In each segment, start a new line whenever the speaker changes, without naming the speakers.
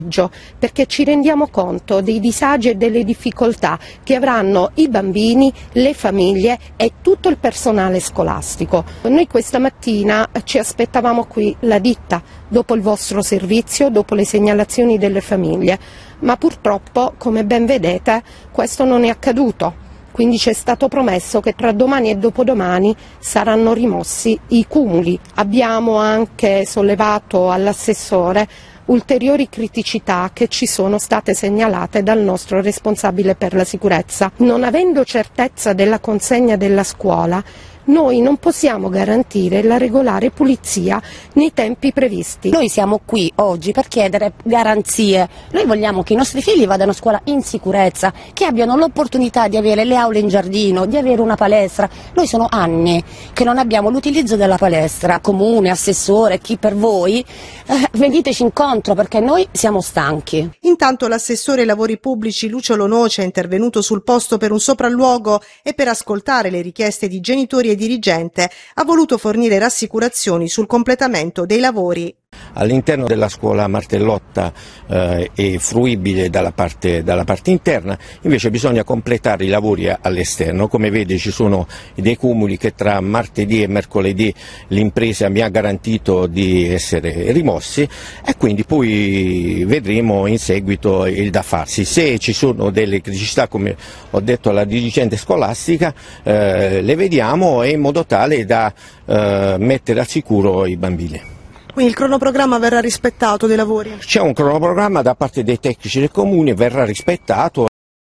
perché ci rendiamo conto dei disagi e delle difficoltà che avranno i bambini, le famiglie e tutto il personale scolastico. Noi questa mattina ci aspettavamo qui la ditta, dopo il vostro servizio, dopo le segnalazioni delle famiglie, ma purtroppo, come ben vedete, questo non è accaduto. Quindi ci è stato promesso che tra domani e dopodomani saranno rimossi i cumuli. Abbiamo anche sollevato all'assessore ulteriori criticità che ci sono state segnalate dal nostro responsabile per la sicurezza. Non avendo certezza della consegna della scuola, noi non possiamo garantire la regolare pulizia nei tempi previsti.
Noi siamo qui oggi per chiedere garanzie. Noi vogliamo che i nostri figli vadano a scuola in sicurezza, che abbiano l'opportunità di avere le aule in giardino, di avere una palestra. Noi sono anni che non abbiamo l'utilizzo della palestra. Comune, assessore, chi per voi, veniteci incontro perché noi siamo stanchi.
Intanto l'assessore ai lavori pubblici Lucio Lonoce è intervenuto sul posto per un sopralluogo e per ascoltare le richieste di genitori e dirigente ha voluto fornire rassicurazioni sul completamento dei lavori.
All'interno della scuola Martellotta è fruibile dalla parte interna, invece bisogna completare i lavori all'esterno. Come vede ci sono dei cumuli che tra martedì e mercoledì l'impresa mi ha garantito di essere rimossi e quindi poi vedremo in seguito il da farsi. Se ci sono delle criticità, come ho detto alla dirigente scolastica, le vediamo in modo tale da mettere al sicuro i bambini.
Quindi il cronoprogramma verrà rispettato dei lavori?
C'è un cronoprogramma da parte dei tecnici del comune, verrà rispettato.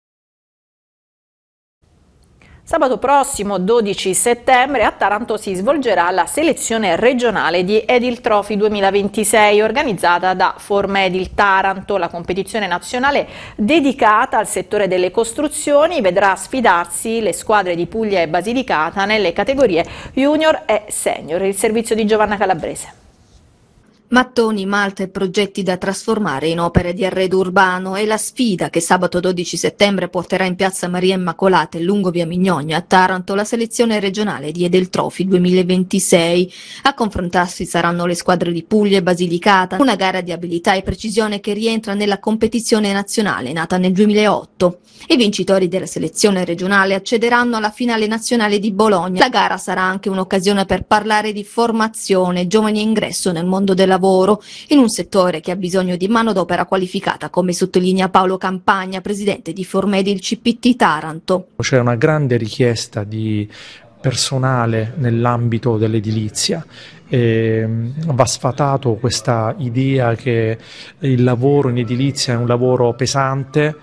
Sabato prossimo, 12 settembre, a Taranto si svolgerà la selezione regionale di Edil Trophy 2026 organizzata da Formedil Taranto. La competizione nazionale dedicata al settore delle costruzioni vedrà sfidarsi le squadre di Puglia e Basilicata nelle categorie junior e senior. Il servizio di Giovanna Calabrese.
Mattoni, malta e progetti da trasformare in opere di arredo urbano è la sfida che sabato 12 settembre porterà in piazza Maria Immacolata e lungo via Mignogna a Taranto la selezione regionale di Edil Trophy 2026. A confrontarsi saranno le squadre di Puglia e Basilicata, una gara di abilità e precisione che rientra nella competizione nazionale nata nel 2008. I vincitori della selezione regionale accederanno alla finale nazionale di Bologna. La gara sarà anche un'occasione per parlare di formazione, giovani e ingresso nel mondo del lavoro, in un settore che ha bisogno di manodopera qualificata, come sottolinea Paolo Campagna, presidente di Formedil CPT Taranto.
C'è una grande richiesta di personale nell'ambito dell'edilizia. Va sfatato questa idea che il lavoro in edilizia è un lavoro pesante,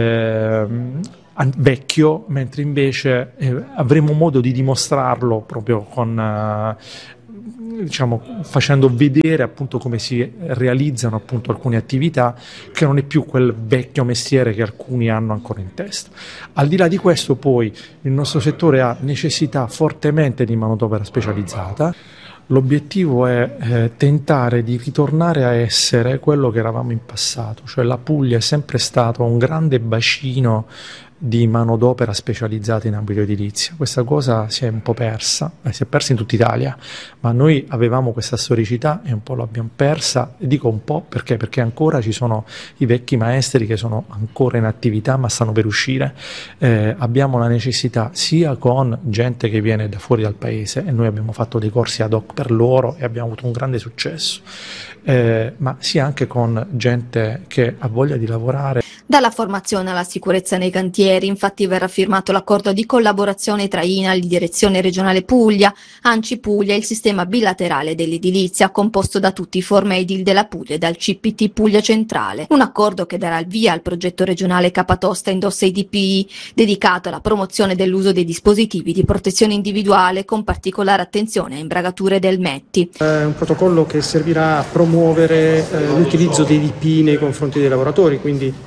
vecchio, mentre invece avremo modo di dimostrarlo proprio con facendo vedere appunto come si realizzano appunto alcune attività, che non è più quel vecchio mestiere che alcuni hanno ancora in testa. Al di là di questo poi il nostro settore ha necessità fortemente di manodopera specializzata. L'obiettivo è tentare di ritornare a essere quello che eravamo in passato, cioè la Puglia è sempre stato un grande bacino di manodopera specializzata in ambito edilizio. Questa cosa si è un po' persa, si è persa in tutta Italia, ma noi avevamo questa storicità e un po' l'abbiamo persa, e dico un po' perché ancora ci sono i vecchi maestri che sono ancora in attività ma stanno per uscire. Abbiamo la necessità sia con gente che viene da fuori dal paese, e noi abbiamo fatto dei corsi ad hoc per loro e abbiamo avuto un grande successo, ma sia anche con gente che ha voglia di lavorare.
Dalla formazione alla sicurezza nei cantieri, infatti, verrà firmato l'accordo di collaborazione tra INAL, Direzione Regionale Puglia, ANCI Puglia e il sistema bilaterale dell'edilizia, composto da tutti i Formedil della Puglia e dal CPT Puglia Centrale. Un accordo che darà il via al progetto regionale Capatosta Indossa IDPI, dedicato alla promozione dell'uso dei dispositivi di protezione individuale, con particolare attenzione a imbragature del METI.
È un protocollo che servirà a promuovere l'utilizzo dei DPI nei confronti dei lavoratori, quindi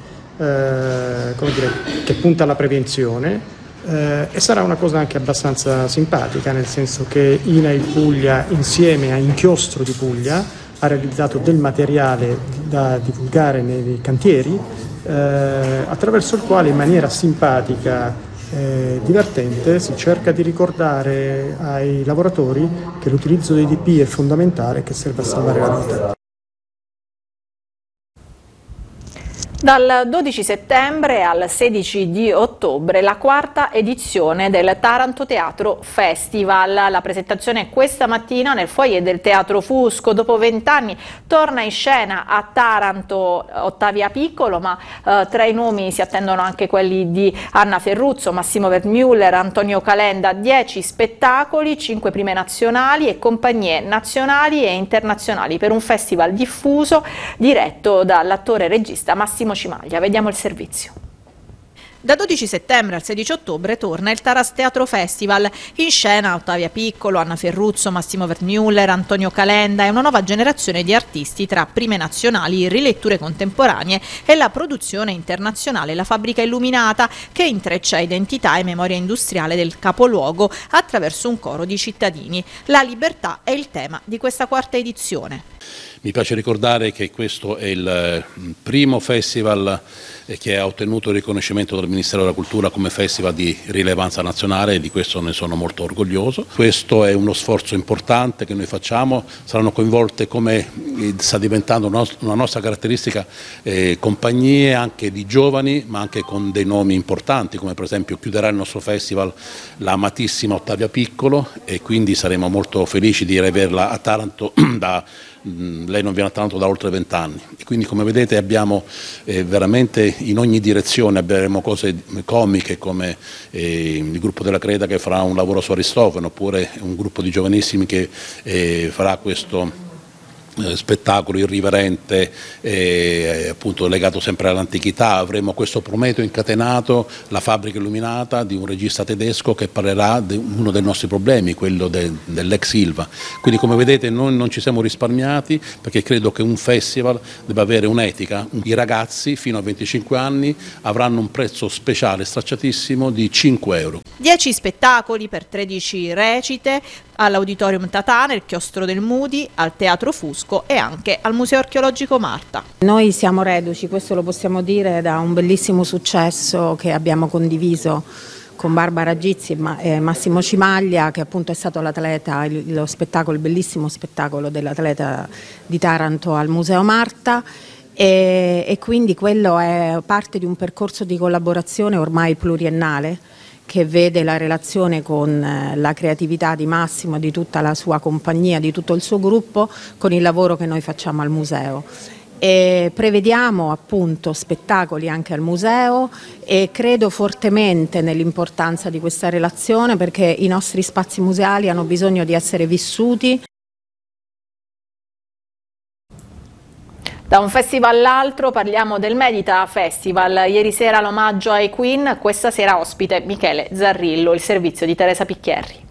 che punta alla prevenzione, e sarà una cosa anche abbastanza simpatica, nel senso che INAIL Puglia insieme a Inchiostro di Puglia ha realizzato del materiale da divulgare nei cantieri, attraverso il quale in maniera simpatica e divertente si cerca di ricordare ai lavoratori che l'utilizzo dei DPI è fondamentale e che serve a salvare la vita.
Dal 12 settembre al 16 di ottobre la quarta edizione del Taranto Teatro Festival. La presentazione questa mattina nel foyer del Teatro Fusco. Dopo 20 anni torna in scena a Taranto Ottavia Piccolo, ma tra i nomi si attendono anche quelli di Anna Ferruzzo, Massimo Vermüller, Antonio Calenda. 10 spettacoli, 5 prime nazionali e compagnie nazionali e internazionali per un festival diffuso diretto dall'attore e regista Massimo Cimaglia. Vediamo il servizio. Da 12 settembre al 16 ottobre torna il Taras Teatro Festival. In scena Ottavia Piccolo, Anna Ferruzzo, Massimo Vermüller, Antonio Calenda e una nuova generazione di artisti tra prime nazionali, riletture contemporanee e la produzione internazionale La Fabbrica Illuminata, che intreccia identità e memoria industriale del capoluogo attraverso un coro di cittadini. La libertà è il tema di questa quarta edizione.
Mi piace ricordare che questo è il primo festival che ha ottenuto il riconoscimento del Ministero della Cultura come festival di rilevanza nazionale, e di questo ne sono molto orgoglioso. Questo è uno sforzo importante che noi facciamo, saranno coinvolte, come sta diventando una nostra caratteristica, compagnie anche di giovani, ma anche con dei nomi importanti, come per esempio chiuderà il nostro festival la amatissima Ottavia Piccolo, e quindi saremo molto felici di averla a Taranto lei non viene a Taranto da oltre 20 anni, e quindi come vedete abbiamo veramente in ogni direzione. Avremo cose comiche come il gruppo della Creda che farà un lavoro su Aristofane, oppure un gruppo di giovanissimi che farà questo spettacolo irriverente, appunto legato sempre all'antichità. Avremo questo Prometeo incatenato, La Fabbrica Illuminata, di un regista tedesco che parlerà di uno dei nostri problemi, quello dell'ex Ilva. Quindi come vedete noi non ci siamo risparmiati, perché credo che un festival debba avere un'etica. I ragazzi fino a 25 anni avranno un prezzo speciale stracciatissimo di 5 euro.
10 spettacoli per 13 recite all'Auditorium Tatà, nel Chiostro del Mudi, al Teatro Fusco e anche al Museo Archeologico Marta.
Noi siamo reduci, questo lo possiamo dire, da un bellissimo successo che abbiamo condiviso con Barbara Gizzi e Massimo Cimaglia, che appunto è stato l'atleta, lo spettacolo, il bellissimo spettacolo dell'atleta di Taranto al Museo Marta. E quindi quello è parte di un percorso di collaborazione ormai pluriennale, che vede la relazione con la creatività di Massimo, di tutta la sua compagnia, di tutto il suo gruppo, con il lavoro che noi facciamo al museo. E prevediamo appunto spettacoli anche al museo, e credo fortemente nell'importanza di questa relazione, perché i nostri spazi museali hanno bisogno di essere vissuti.
Da un festival all'altro parliamo del Medita Festival. Ieri sera l'omaggio ai Queen, questa sera ospite Michele Zarrillo, il servizio di Teresa Picchierri.